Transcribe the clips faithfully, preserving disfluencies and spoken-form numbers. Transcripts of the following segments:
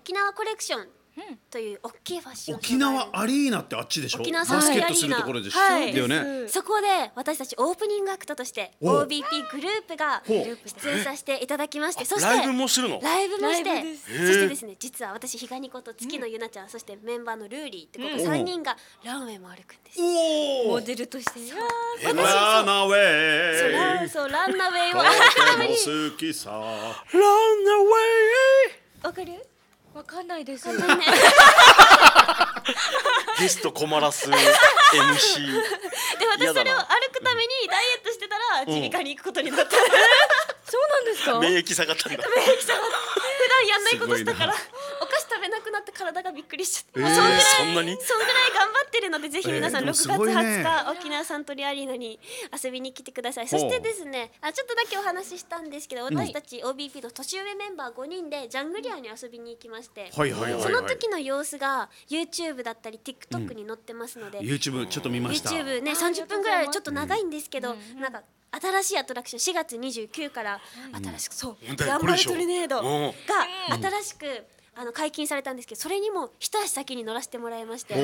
沖縄コレクションという大きいファッション沖縄アリーナってあっちでしょ。 沖縄バスケットするところでしょ。だよね。 そこで私たちオープニングアクトとして オービーピー グループが出演させていただきまして、そしてライブもするの？ ライブもして、そしてですね、実は私ひがにこと月のゆなちゃん、そしてメンバーのルーリーってここさんにんがランウェイも歩くんです。 モデルとして。 ランナウェイ。 そうランナウェイを歩くために。 好きさ。ランナウェイ。わかる？ わかんないです。 ゲスト困らす エムシー。 で私それを歩くためにダイエットしてたら耳鼻科に行くことになった。そうなんですか？ 免疫下がったんだ。 免疫下がった。普段やんないことしたから、お菓子食べなくなって体がびっくりしちゃって。もうそんぐらい、そんなに？そんぐらい頑張ってるので、ぜひ皆さんろくがつはつか沖縄サントリーアリーナに遊びに来てください。そしてですね、あちょっとだけお話ししたんですけど、私たち オービーピー の年上メンバーごにんでジャングリアに遊びに行きまして、その時の様子が YouTube だったり TikTok に載ってますので、 YouTube ちょっと見ました。 YouTube ねさんじゅっぷんぐらいちょっと長いんですけど、なんか新しいアトラクションしがつにじゅうくにちから新しく、そう頑張るトルネードが新しくあの解禁されたんですけど、それにも一足先に乗らせてもらいまして、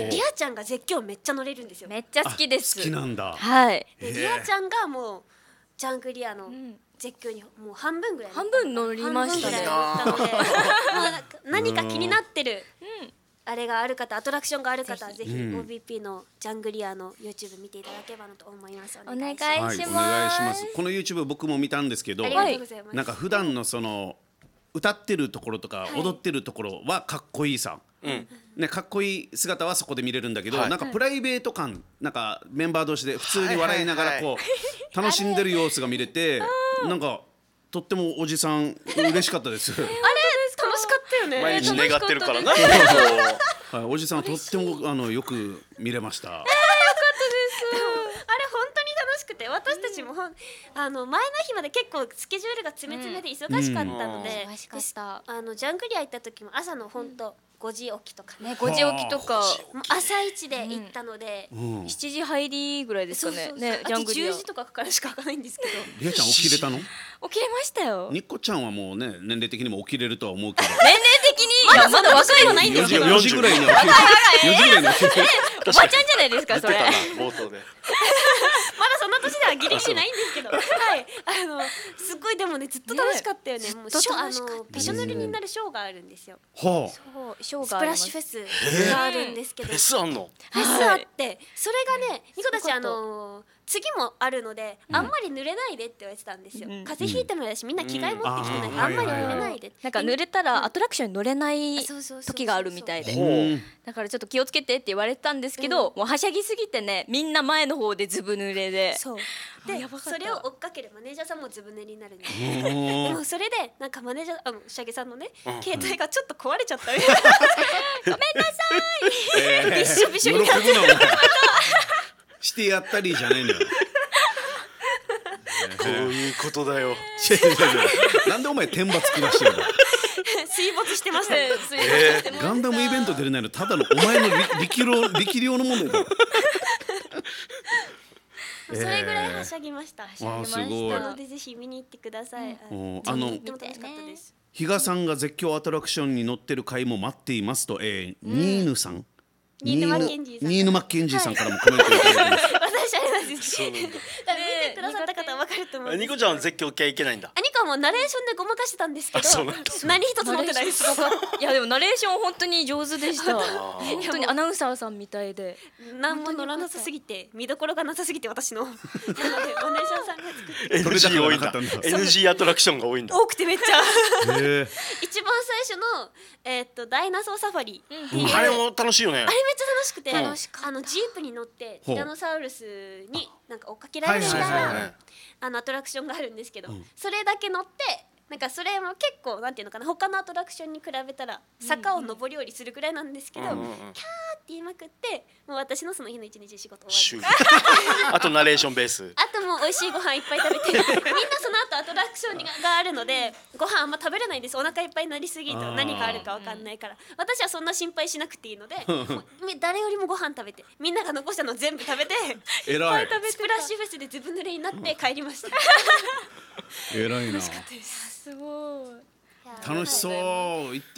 リアちゃんが絶叫めっちゃ乗れるんですよ。 めっちゃ好きです。 好きなんだ。 はい。 リアちゃんがもうジャングリアの絶叫にもう半分ぐらい半分乗りましたね。 何か気になってるあれがある方、アトラクションがある方はぜひ オービーピー のジャングリアの YouTube 見ていただければなと思います。 お願いします。 お願いします。この YouTube 僕も見たんですけど、なんか普段のその歌ってるところとか踊ってるところはかっこいいさ、ね、かっこいい姿はそこで見れるんだけど、なんかプライベート感、なんかメンバー同士で普通に笑いながらこう楽しんでる様子が見れて、なんかとってもおじさん嬉しかったです。 あれ楽しかったよね。 毎日願ってるからな。 はい、おじさんはとってもあのよく見れました。 あれ本当に楽しくて、私たちもほんあの前の日まで結構スケジュールが詰め詰めで忙しかったので、 忙しかった。 あのジャングリア行った時も朝の本当ごじ起きとかね、ごじ起きとか朝一で行ったので、 しちじ入りぐらいですかね。ね、 ジャングリアじゅうじとかからしか開かないんですけど。 リアちゃん起きれたの？ 起きれましたよ。 ニッコちゃんはもうね年齢的にも起きれるとは思うけど。 年齢的にまだまだ若いのないんですよ。 よじぐらいに起きる。よじぐらいに起きる。 おばちゃんじゃないですかそれ。 冒頭で。 まだその年ではギリギリないんですけど、はい、あのすごいでもねずっと楽しかったよね。もうショーあのびしょ濡れになるショーがあるんですよ。 はあ。 そうショーがスプラッシュフェスがあるんですけど。 フェスあんの？ フェスあってそれがねニコたちあの次もあるのであんまり濡れないでって言われてたんですよ。風邪ひいてもやしみんな着替え持ってきてないからあんまり濡れないで。 なんか濡れたらアトラクションに乗れない時があるみたいで、だからちょっと気をつけてって言われてたんですけど、もうはしゃぎすぎてねみんな前の方でずぶ濡れで。 そうでそれを追っかけるマネージャーさんもずぶ濡れになるんです。でもそれでなんかマネージャーあのしゃげさんのね携帯がちょっと壊れちゃったみたいな。ごめんなさい。びっしょびしょになってる。 してやったりじゃないのよ。 こういうことだよ。 なんでお前天罰下してるの？ 水没してましたね。 ガンダムイベント出れないのただのお前の力量力量の問題だよ。 それぐらいはしゃぎました。 あすごい。 なのでぜひ見に行ってください。 あの比嘉さんが絶叫アトラクションに乗ってる回も待っていますと、えー、ニーヌさん。 ニーヌマッケンジーさん。 ニーヌマッケンジーさんからもコメントいただいてます。 私あれなんです。見てくださった方は分かると思う。 ニコちゃんは絶叫系いけないんだ。 ニコもナレーションでごまかしてたんですけど、何一つ乗ってないです。 いやでもナレーション本当に上手でした。本当にアナウンサーさんみたいで。 何も乗らなさすぎて見どころがなさすぎて私の。なのでマネージャーさんが作って。 エヌジー 多いんだ。エヌジー アトラクションが多いんだ。 多くてめっちゃ。一番最初のえっとダイナソーサファリ。 あれも楽しいよね。あれめっちゃ楽しくて、あのジープに乗ってティラノサウルスになんか追っかけられるみたいなあのアトラクションがあるんですけど、それだけ乗ってなんかそれも結構なんていうのかな、他のアトラクションに比べたら坂を上り下りするくらいなんですけど、キャーって言いまくってもう私のその日の一日仕事終わり。 あとナレーションベース。 あともう美味しいご飯いっぱい食べてみんなその後アトラクションがあるのでご飯あんま食べれないんです。お腹いっぱいになりすぎると何かあるかわかんないから、私はそんな心配しなくていいので誰よりもご飯食べてみんなが残したの全部食べてえらいスプラッシュフェスでずぶ濡れになって帰りました。 えらいな。 すごい楽しそう。